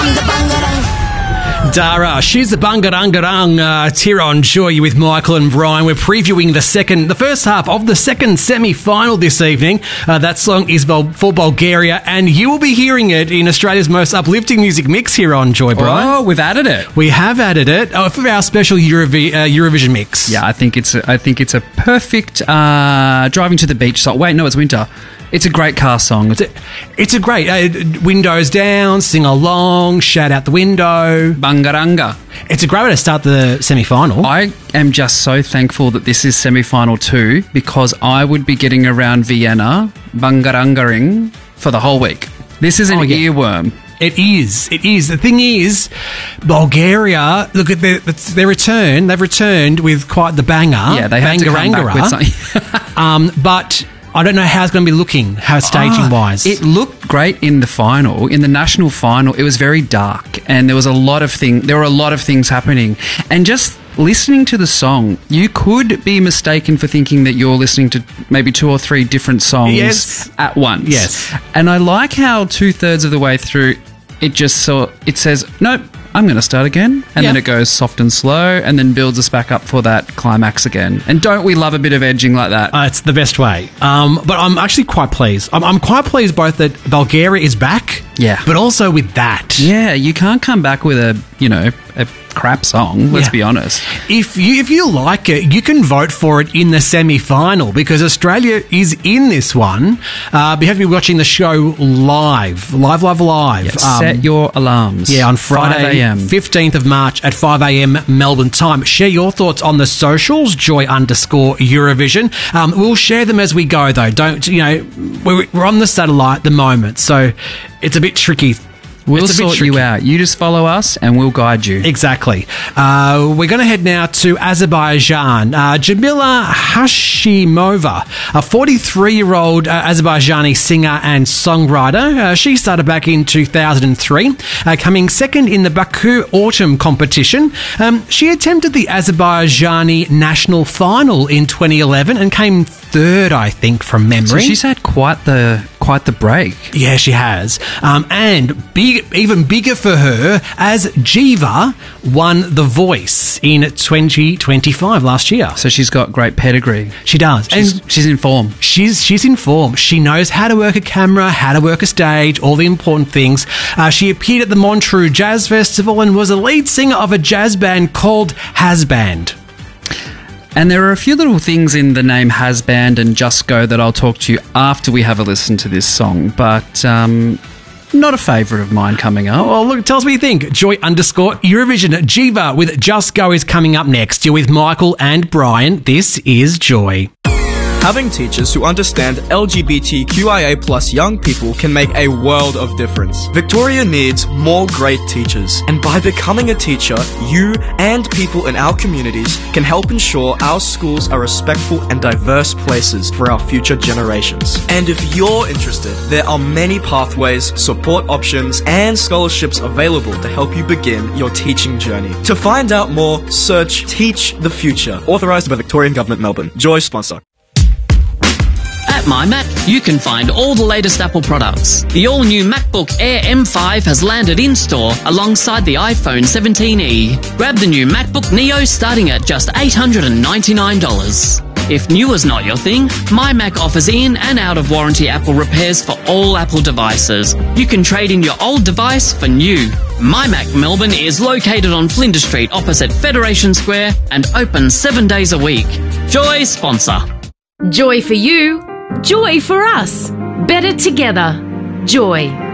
Dara, she's the Bungarungarung. It's here on Joy with Michael and Brian. We're previewing the first half of the second semi-final this evening. That song is for Bulgaria, and you will be hearing it in Australia's most uplifting music mix here on Joy, Brian. Oh, we've added it. We have added it for our special Eurovision mix. Yeah, I think it's a perfect driving to the beach song. Wait, no, it's winter. It's a great car song. It's a great windows down, sing along, shout out the window. Bungaranga. It's a great way to start the semi-final. I am just so thankful that this is semi-final 2 because I would be getting around Vienna bungarangaring for the whole week. This is an earworm. It is. The thing is, Bulgaria, look at their return. They've returned with quite the banger. Yeah, they have to come back with something. But I don't know how it's going to be looking, staging-wise. It looked great in the final. In the national final, it was very dark, and there were a lot of things happening. And just listening to the song, you could be mistaken for thinking that you're listening to maybe 2 or 3 different songs at once. Yes. And I like how 2/3 of the way through, it says, nope, I'm going to start again. And then it goes soft and slow and then builds us back up for that climax again. And don't we love a bit of edging like that? It's the best way. But I'm actually quite pleased. I'm quite pleased both that Bulgaria is back, but also with that. Yeah, you can't come back with a crap song, let's be honest. If you like it, you can vote for it in the semi-final because Australia is in this one. You have to be watching the show live. Yeah, set your alarms. Yeah, on Friday, 5 a.m. 15th of March at 5 a.m. Melbourne time. Share your thoughts on the socials, Joy_Eurovision. We'll share them as we go, though. We're on the satellite at the moment, so it's a bit tricky. We'll sort you out. You just follow us and we'll guide you. Exactly. We're going to head now to Azerbaijan. Jamila Hashimova, a 43-year-old Azerbaijani singer and songwriter. She started back in 2003, coming second in the Baku Autumn competition. She attempted the Azerbaijani national final in 2011 and came third, I think, from memory. So she's had quite the break. Yeah, she has. And even bigger for her, as Jiva won The Voice in 2025 last year. So she's got great pedigree. She does. She's in form. She's in form. She knows how to work a camera, how to work a stage, all the important things. She appeared at the Montreux Jazz Festival and was a lead singer of a jazz band called Hasband. And there are a few little things in the name Hasband and Just Go that I'll talk to you after we have a listen to this song, but not a favourite of mine coming up. Well, look, tell us what you think. Joy_Eurovision. Jiva with Just Go is coming up next. You're with Michael and Brian. This is Joy. Having teachers who understand LGBTQIA+ young people can make a world of difference. Victoria needs more great teachers, and by becoming a teacher, you and people in our communities can help ensure our schools are respectful and diverse places for our future generations. And if you're interested, there are many pathways, support options, and scholarships available to help you begin your teaching journey. To find out more, search Teach the Future, authorised by Victorian Government Melbourne. Joy sponsor. At MyMac, you can find all the latest Apple products. The all-new MacBook Air M5 has landed in-store alongside the iPhone 17e. Grab the new MacBook Neo starting at just $899. If new is not your thing, MyMac offers in- and out-of-warranty Apple repairs for all Apple devices. You can trade in your old device for new. MyMac Melbourne is located on Flinders Street opposite Federation Square and open 7 days a week. Joy sponsor. Joy for you. Joy for us. Better together. Joy.